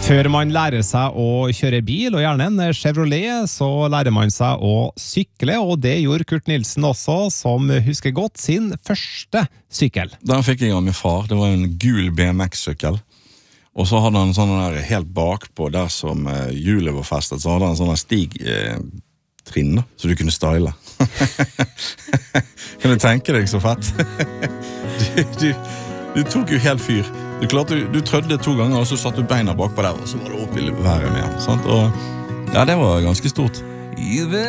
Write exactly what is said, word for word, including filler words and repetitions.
Før man lærer seg å kjøre bil, og gjerne en Chevrolet, så lærer man seg å sykle, og det gjorde Kurt Nilsen også, som husker godt sin første sykkel. Den fikk jeg av min far. Det var en gul B M X-sykkel. Og så hadde han sånn der helt bakpå, der som hjulet var festet, så hadde han sånn stigtrinn, eh, så du kunne style. Kan du tenke deg så fett? du, du, du tok jo helt fyr. Du klarte, du trødde to ganger, og så satt du beina bak på der, og så var det opp i været med. Sant? Og ja, det var ganske stort.